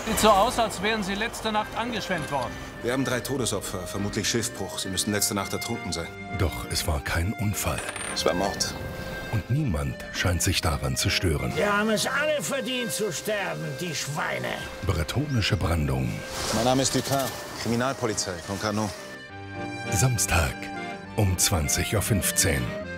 Sieht so aus, als wären Sie letzte Nacht angeschwemmt worden. Wir haben 3 Todesopfer, vermutlich Schiffbruch. Sie müssten letzte Nacht ertrunken sein. Doch es war kein Unfall. Es war Mord. Und niemand scheint sich daran zu stören. Wir haben es alle verdient zu sterben, die Schweine. Bretonische Brandung. Mein Name ist Dupin, Kriminalpolizei, Concarneau. Samstag um 20:15 Uhr.